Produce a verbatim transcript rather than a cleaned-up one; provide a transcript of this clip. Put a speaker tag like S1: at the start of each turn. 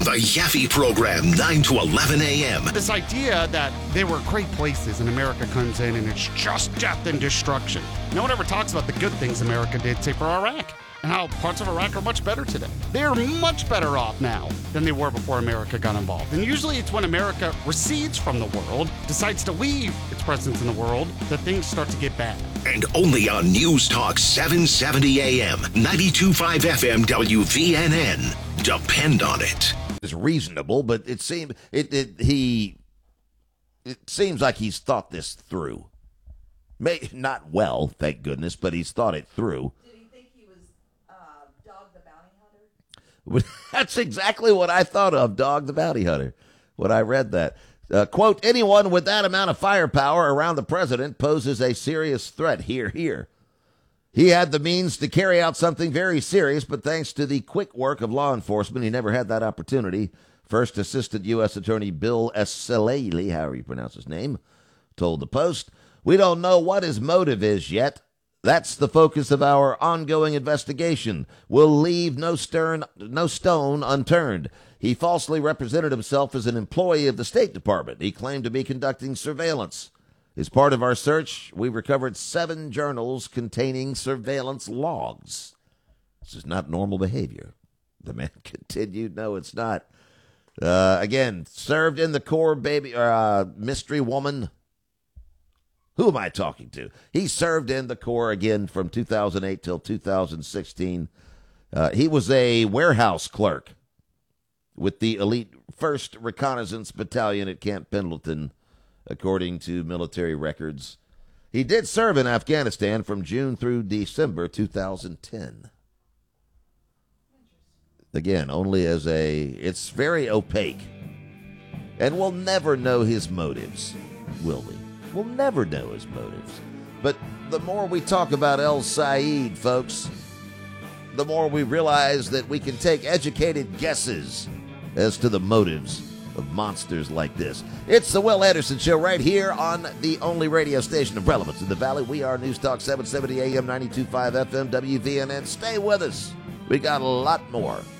S1: The Yaffe Program, nine to eleven a.m.
S2: This idea that they were great places and America comes in and it's just death and destruction. No one ever talks about the good things America did, say, for Iraq, and how parts of Iraq are much better today. They're much better off now than they were before America got involved. And usually it's when America recedes from the world, decides to leave its presence in the world, that things start to get bad.
S1: And only on News Talk seven seventy a.m., ninety-two point five F M W V N N. Depend on it.
S3: It's reasonable, but it seems it, it he it seems like he's thought this through. May, not well, thank goodness, but he's thought it through.
S4: Did he think he was uh, Dog the Bounty Hunter?
S3: That's exactly what I thought of, Dog the Bounty Hunter, when I read that. Uh, quote, anyone with that amount of firepower around the president poses a serious threat. Here, here. He had the means to carry out something very serious, but thanks to the quick work of law enforcement, he never had that opportunity. First Assistant U S Attorney Bill Esselele, however you pronounce his name, told the Post, we don't know what his motive is yet. That's the focus of our ongoing investigation. We'll leave no, stern, no stone unturned. He falsely represented himself as an employee of the State Department. He claimed to be conducting surveillance. As part of our search, we recovered seven journals containing surveillance logs. This is not normal behavior. The man continued, no, it's not. Uh, again, served in the Corps, baby, uh, mystery woman. Who am I talking to? He served in the Corps again from two thousand eight till two thousand sixteen. Uh, he was a warehouse clerk with the elite first Reconnaissance Battalion at Camp Pendleton, according to military records. He did serve in Afghanistan from June through December two thousand ten. Again, only as a... It's very opaque. And we'll never know his motives, will we? We'll never know his motives. But the more we talk about El Said, folks, the more we realize that we can take educated guesses as to the motives of monsters like this. It's the Will Anderson Show right here on the only radio station of relevance in the Valley. We are News Talk seven seventy A M, ninety-two point five F M, W V N N. Stay with us. We got a lot more.